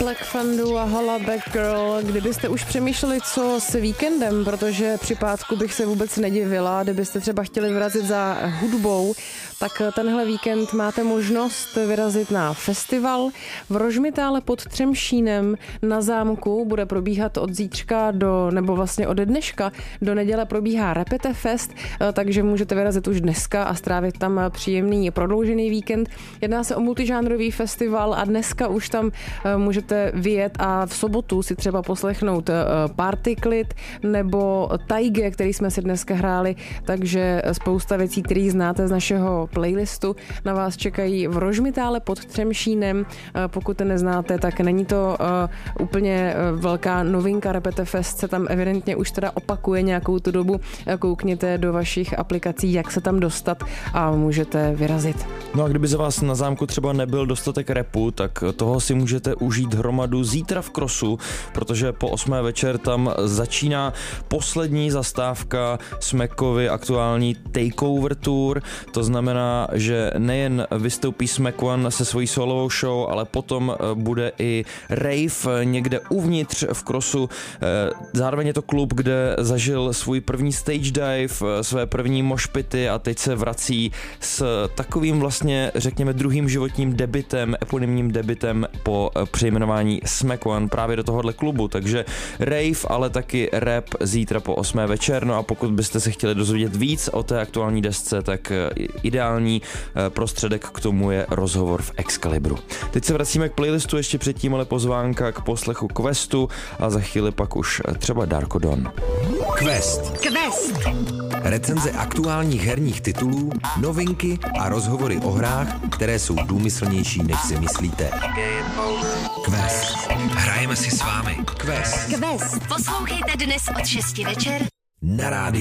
Black Fandu a Hala Back Girl. Kdybyste už přemýšleli, co s víkendem, protože při pátku bych se vůbec nedivila, kdybyste třeba chtěli vyrazit za hudbou, tak tenhle víkend máte možnost vyrazit na festival v Rožmitále pod Třemšínem na zámku. Bude probíhat od zítřka nebo vlastně ode dneška do neděle probíhá Repete Fest, takže můžete vyrazit už dneska a strávit tam příjemný prodloužený víkend. Jedná se o multižánrový festival a dneska už tam můžete vyjet a v sobotu si třeba poslechnout Party Klid nebo Taige, který jsme si dneska hráli, takže spousta věcí, které znáte z našeho playlistu, na vás čekají v Rožmitále pod Třemšínem. Pokud to neznáte, tak není to úplně velká novinka. Repete Fest se tam evidentně už teda opakuje nějakou tu dobu. Koukněte do vašich aplikací, jak se tam dostat a můžete vyrazit. No a kdyby za vás na zámku třeba nebyl dostatek rapu, tak toho si můžete užít hromadu zítra v Krosu, protože po 8. večer tam začíná poslední zastávka Smekovy aktuální Takeover Tour. To znamená, že nejen vystoupí Smek One se svojí solovou show, ale potom bude i rave někde uvnitř v Krosu. Zároveň je to klub, kde zažil svůj první stage dive, své první moshpity a teď se vrací s takovým vlastně, řekněme, druhým životním debutem, eponymním debutem po přejmenování Smek One právě do tohohle klubu. Takže rave, ale taky rap zítra po 8. večer. No a pokud byste se chtěli dozvědět víc o té aktuální desce, tak ideální prostředek k tomu je rozhovor v Excalibru. Teď se vracíme k playlistu, ještě předtím ale pozvánka k poslechu Questu a za chvíli pak už třeba Darko Don. Quest. Recenze aktuálních herních titulů, novinky a rozhovory o hrách, které jsou důmyslnější, než si myslíte. Quest. Hrajeme si s vámi. Quest. Poslouchejte dnes od 6 večer Na rádiu